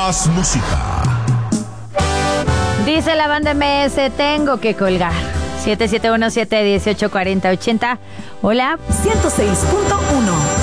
Más música. Dice la banda MS, tengo que colgar. 771-718-4080. Hola. 106.1